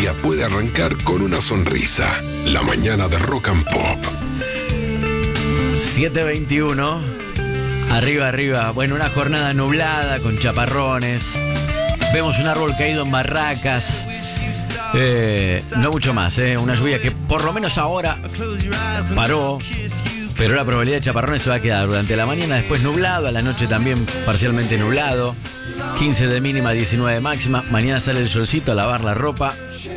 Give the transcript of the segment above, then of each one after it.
día puede arrancar con una sonrisa. La mañana de Rock and Pop. 7:21. Arriba. Bueno, una jornada nublada con chaparrones. Vemos un árbol caído en barracas. No mucho más, una lluvia que por lo menos ahora paró, pero la probabilidad de chaparrones se va a quedar durante la mañana, después nublado, a la noche también parcialmente nublado, 15 de mínima, 19 de máxima. Mañana sale el solcito a lavar la ropa.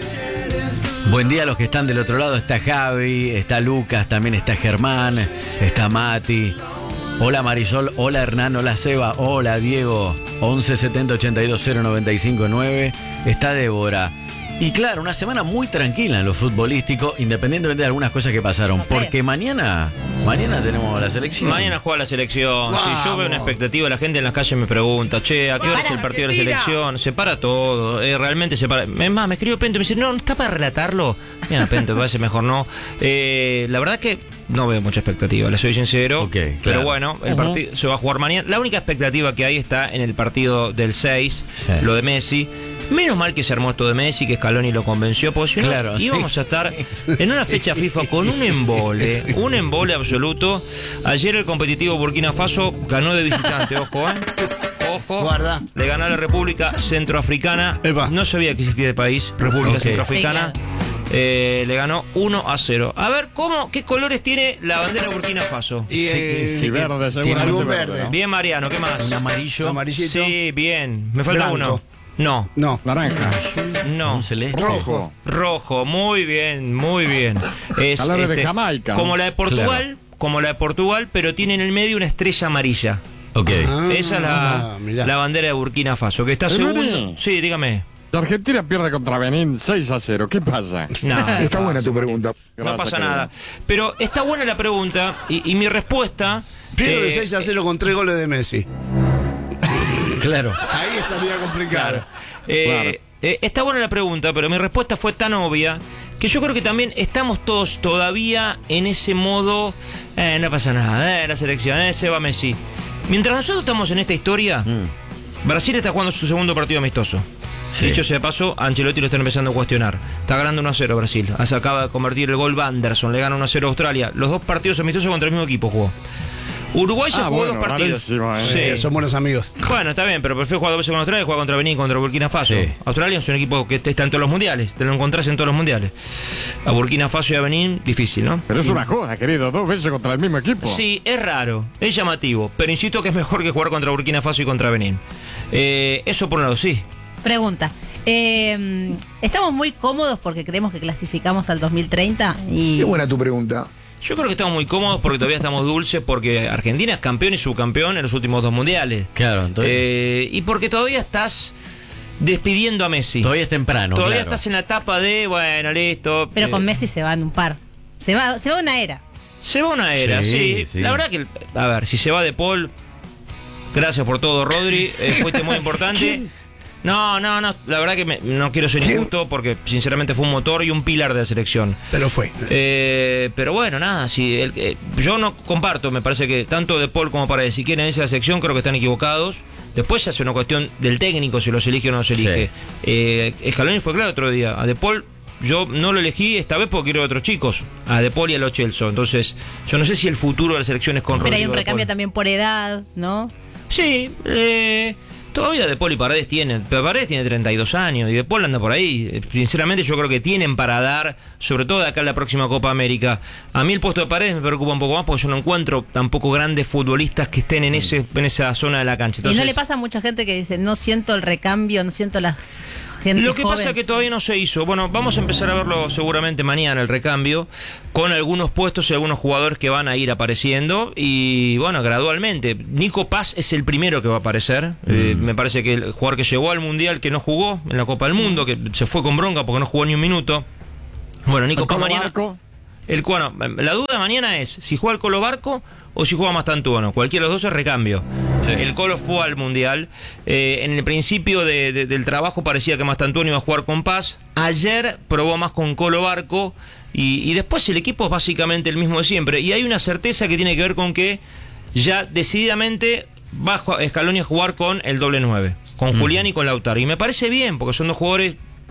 Buen día a los que están del otro lado. Está Javi, está Lucas, también está Germán, está Mati. Hola Marisol, hola Hernán, hola Seba, hola Diego. 11 70 82 095 9. Está Débora. Y claro, una semana muy tranquila en lo futbolístico, independientemente de algunas cosas que pasaron. Porque mañana tenemos la selección. Mañana juega la selección. Vamos. Si yo veo una expectativa, la gente en las calles me pregunta, che, ¿a qué hora es el partido de la selección? Se para todo, realmente se para. Es más, me escribió Pento y me dice, no, ¿está para relatarlo? Mira, Pento, me parece mejor no. La verdad que no veo mucha expectativa, le soy sincero. Okay, claro. Pero bueno, el partido se va a jugar mañana. La única expectativa que hay está en el partido del 6, sí, lo de Messi. Menos mal que se armó esto de Messi, que Scaloni lo convenció, porque si no, claro, íbamos a estar en una fecha FIFA con un embole absoluto. Ayer el competitivo Burkina Faso ganó de visitante, ojo, Ojo, guarda. Le ganó a la República Centroafricana. Epa. No sabía que existía de país, República Centroafricana. Sí, Le ganó 1-0. A ver, ¿qué colores tiene la bandera de Burkina Faso? Sí, verde, seguramente algún verde. verde. ¿no? Bien, Mariano, ¿qué más? un amarillo, Amarillito. Sí, bien. Me falta Blanco. uno. No. No. Naranja. No. un celeste. Rojo. Rojo, muy bien, muy bien. Es Colores de Jamaica. como la de Portugal, Claro. pero tiene en el medio una estrella amarilla. Ok. Esa es mirá. la bandera de Burkina Faso, que está segundo. Sí, dígame. La Argentina pierde contra Benín 6-0. ¿Qué pasa? No, Está buena tu pregunta. no Gracias, pasa querido. nada. Pero está buena la pregunta y mi respuesta. Pierde 6-0 con 3 goles de Messi. Claro. Ahí estaría complicado. Está buena la pregunta, pero mi respuesta fue tan obvia que yo creo que también estamos todos todavía en ese modo. No pasa nada, la selección, se va Messi. Mientras nosotros estamos en esta historia, Brasil está jugando su segundo partido amistoso. Sí. Dicho sea de paso, Ancelotti lo está empezando a cuestionar. Está ganando 1-0 Brasil. Acaba de convertir el gol Anderson, le gana 1-0 a Australia. Los dos partidos amistosos contra el mismo equipo jugó. Uruguay ya jugó dos partidos. rarísimo, Sí. Son buenos amigos. Bueno, está bien, pero prefiero jugar dos veces con Australia y jugar contra Benín, contra Burkina Faso. Sí. Australia es un equipo que está en todos los mundiales, te lo encontrás en todos los mundiales. A Burkina Faso y a Benín, difícil, ¿no? Pero es una joda, querido. 2 veces contra el mismo equipo. Sí, es raro, es llamativo, pero insisto que es mejor que jugar contra Burkina Faso y contra Benín. Eso por un lado, sí. Pregunta. ¿Estamos muy cómodos porque creemos que clasificamos al 2030? Qué buena tu pregunta. Yo creo que estamos muy cómodos porque todavía estamos dulces, porque Argentina es campeón y subcampeón en los últimos 2 mundiales. Claro, entonces, Y porque todavía estás despidiendo a Messi. todavía es temprano. Todavía claro. estás en la etapa de, bueno, listo. Pero con Messi se van un par. Se va una era. Se va una era, Sí, sí. sí. La verdad que, a ver, si se va De Paul, gracias por todo, Rodri, fuiste muy importante. ¿Quién? No, la verdad que no quiero ser injusto porque sinceramente fue un motor y un pilar de la selección. Pero fue. Pero bueno, nada, si yo no comparto, me parece que tanto De Paul como Paredes, si quieren esa selección, creo que están equivocados. Después se hace una cuestión del técnico, si los elige o no se elige. Scaloni fue claro otro día, a De Paul yo no lo elegí esta vez porque quiero a otros chicos, a De Paul y a Lo Celso. Entonces, yo no sé si el futuro de la selección es con Pero hay Rodrigo un De recambio Paul. también por edad, ¿no? Sí, todavía De Paul y Paredes tienen, pero Paredes tiene 32 años y De Paul anda por ahí. Sinceramente yo creo que tienen para dar, sobre todo de acá en la próxima Copa América. A mí el puesto de Paredes me preocupa un poco más porque yo no encuentro tampoco grandes futbolistas que estén en esa zona de la cancha. Y no Entonces, le pasa a mucha gente que dice, no siento el recambio, no siento las gente lo que joven. pasa es que todavía no se hizo. Bueno, vamos a empezar a verlo seguramente mañana, el recambio, con algunos puestos y algunos jugadores que van a ir apareciendo. Y bueno, gradualmente. Nico Paz es el primero que va a aparecer. Me parece que el jugador que llegó al Mundial, que no jugó en la Copa del Mundo, que se fue con bronca porque no jugó ni un minuto. Bueno, Nico Paz mañana. Barco. Bueno, la duda mañana es si juega el Colo Barco o si juega Mastantuono. Cualquiera de los dos es recambio. Sí. El Colo fue al Mundial. En el principio del trabajo parecía que Mastantuono iba a jugar con Paz. Ayer probó más con Colo Barco. Y después el equipo es básicamente el mismo de siempre. Y hay una certeza que tiene que ver con que ya decididamente va Scaloni a jugar con el doble 9. Con Julián y con Lautaro. Y me parece bien, porque son dos jugadores top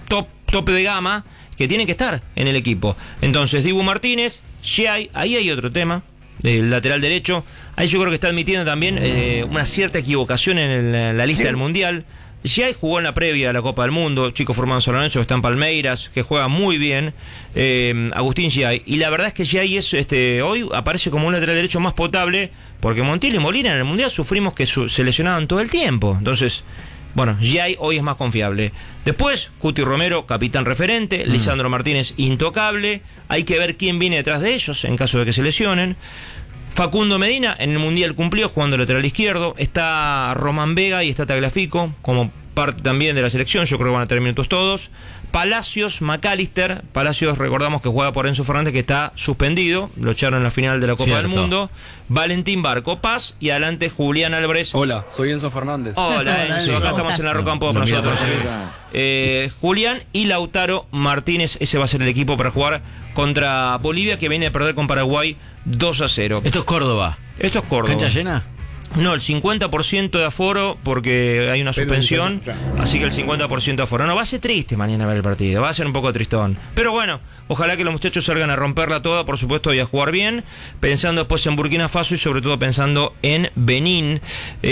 tope de gama que tienen que estar en el equipo. Entonces, Dibu Martínez, Giai, ahí hay otro tema, del lateral derecho. Ahí yo creo que está admitiendo también una cierta equivocación en la lista del Mundial. Giai jugó en la previa de la Copa del Mundo, chico formado en San Lorenzo, que está en Palmeiras, que juega muy bien, Agustín Giai. Y la verdad es que Giai es, hoy aparece como un lateral derecho más potable, porque Montiel y Molina en el Mundial sufrimos que se lesionaban todo el tiempo. Entonces, bueno, Giai hoy es más confiable. Después, Cuti Romero, capitán referente, Lisandro Martínez, intocable. Hay que ver quién viene detrás de ellos en caso de que se lesionen. Facundo Medina en el Mundial cumplió jugando lateral izquierdo. Está Román Vega y está Tagliafico como parte también de la selección. Yo creo que van a tener minutos todos. Palacios, McAllister. Palacios, recordamos que juega por Enzo Fernández, que está suspendido. Lo echaron en la final de la Copa del Mundo. Valentín Barco Paz y adelante Julián Álvarez. Hola, soy Enzo Fernández. Hola Enzo, acá estamos en la Rock and Pop nosotros. Julián y Lautaro Martínez. Ese va a ser el equipo para jugar contra Bolivia, que viene a perder con Paraguay 2-0. Esto es Córdoba. Esto es Córdoba. ¿Cancha llena? No, el 50% de aforo porque hay una suspensión, así que el 50% de aforo. No, va a ser triste mañana ver el partido, va a ser un poco tristón. Pero bueno, ojalá que los muchachos salgan a romperla toda, por supuesto, y a jugar bien, pensando después en Burkina Faso y sobre todo pensando en Benín,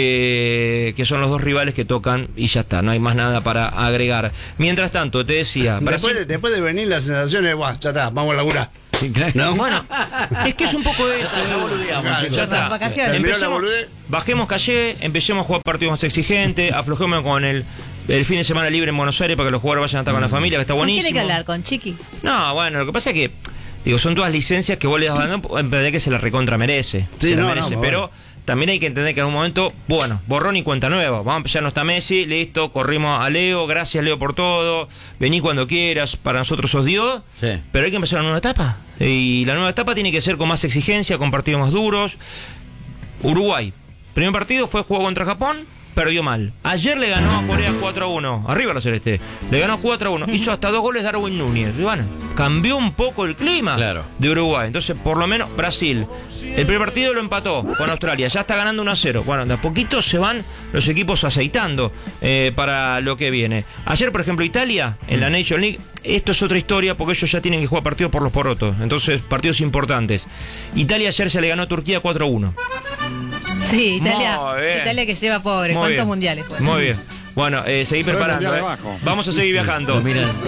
que son los dos rivales que tocan y ya está, no hay más nada para agregar. Mientras tanto, te decía... Después de venir las sensaciones, ya está, vamos a laburar. Sí, claro. ¿No? Bueno, es que es un poco eso. Ya está. Bajemos calle, empecemos a jugar partidos más exigentes, aflojemos con el fin de semana libre en Buenos Aires para que los jugadores vayan a estar con la familia, que está buenísimo. ¿Con quién hay que hablar? ¿Con Chiqui? No, bueno, lo que pasa es que, digo, son todas licencias que vos le das dando, entender que se la recontra merece. Sí, pero también hay que entender que en un momento, bueno, borrón y cuenta nueva. Vamos a empezar, no está Messi, listo, corrimos a Leo, gracias Leo por todo, vení cuando quieras, para nosotros sos Dios, sí. Pero hay que empezar una nueva etapa. Y la nueva etapa tiene que ser con más exigencia, con partidos más duros. Uruguay, primer partido jugó contra Japón, perdió mal. Ayer le ganó a Corea 4-1. Arriba la Celeste. Le ganó 4-1. Hizo hasta 2 goles Darwin Núñez. Y bueno, cambió un poco el clima de Uruguay. Entonces, por lo menos, Brasil. El primer partido lo empató con Australia. Ya está ganando 1-0. Bueno, de a poquito se van los equipos aceitando para lo que viene. Ayer, por ejemplo, Italia, en la Nation League. Esto es otra historia porque ellos ya tienen que jugar partidos por los porotos. Entonces, partidos importantes. Italia ayer se le ganó a Turquía 4-1. Sí, Italia que lleva pobre. Muy ¿Cuántos bien. mundiales fue? Muy bien. Bueno, seguí preparando. Vamos a seguir viajando.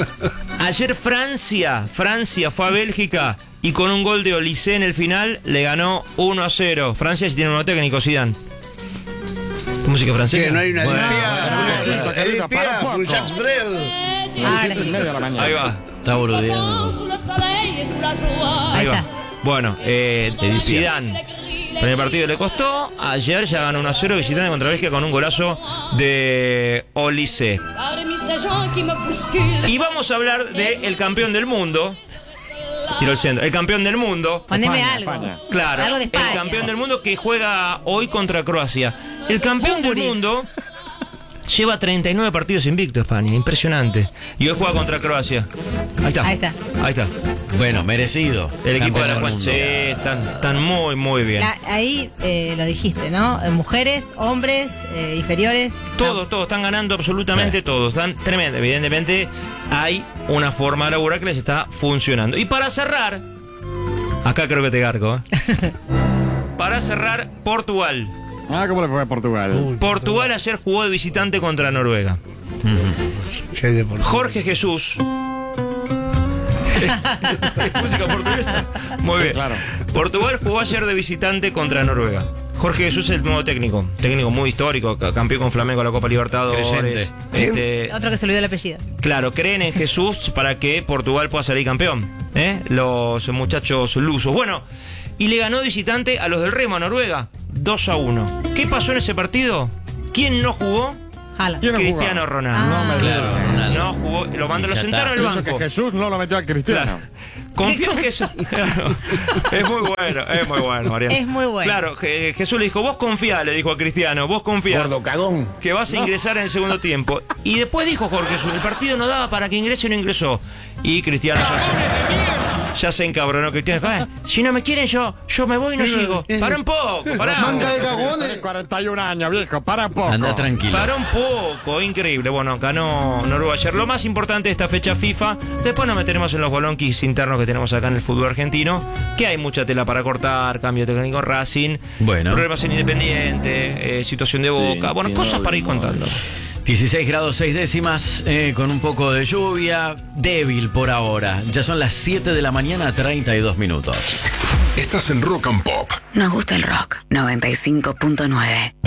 Ayer Francia fue a Bélgica y con un gol de Olise en el final le ganó 1-0. Francia sí tiene un nuevo técnico, Zidane. ¿Música francesa? Que no hay una Edith Piaf, un Jacques Brel. Ahí va. Está boludeando. Ahí va. Bueno, Zidane. El primer partido le costó. Ayer ya ganó 1-0 visitante contra Bélgica con un golazo de Olise. Y vamos a hablar del campeón del mundo. Tiro el centro. El campeón del mundo. Poneme algo. Claro. Algo de España. El campeón del mundo que juega hoy contra Croacia. El campeón del mundo lleva 39 partidos invicto, España. Impresionante. Y hoy juega contra Croacia. Ahí está. Bueno, merecido. El equipo de la Juan. Sí, están muy, muy bien. Ahí lo dijiste, ¿no? Mujeres, hombres, inferiores. Todos están ganando absolutamente todos. Están tremendo. Evidentemente hay una forma de laburar que les está funcionando. Y para cerrar, acá creo que te garco, para cerrar, Portugal. ¿Cómo le fue a Portugal? Portugal ayer jugó de visitante contra Noruega. Jorge Jesús. Música portuguesa. Muy bien. Claro. Portugal jugó ayer de visitante contra Noruega. Jorge Jesús es el nuevo técnico muy histórico, campeón con Flamengo en la Copa Libertadores. Otro que se olvidó el apellido. Claro, creen en Jesús para que Portugal pueda salir campeón. Los muchachos lusos. Bueno, y le ganó de visitante a los del Remo, a Noruega, 2-1. ¿Qué pasó en ese partido? ¿Quién no jugó? Cristiano Ronaldo. No jugó, lo sentaron al banco. Que Jesús no lo metió a Cristiano. Claro. Confío en Jesús. Claro. Es muy bueno, Mariano. Es muy bueno. Claro, Jesús le dijo, vos confía, le dijo a Cristiano, vos confía. Gordo cagón. Que vas a ingresar en el segundo tiempo. Y después dijo Jorge Jesús, el partido no daba para que ingrese y no ingresó. Y Cristiano ya se... Ya se encabronó Cristiano. Si no me quieren, yo me voy y no sigo. Para un poco, pará. Manga de cagones. 41 años, viejo, para un poco. Anda tranquilo. Para un poco, increíble. Bueno, ganó Noruega ayer. Lo más importante de esta fecha FIFA. Después nos meteremos en los bolonquis internos que tenemos acá en el fútbol argentino. Que hay mucha tela para cortar, cambio técnico en Racing, Bueno. problemas en Independiente, situación de Boca. Bueno, cosas para ir contando. 16 grados 6 décimas, con un poco de lluvia, débil por ahora. Ya son las 7 de la mañana, 32 minutos. Estás en Rock and Pop. Nos gusta el rock. 95.9.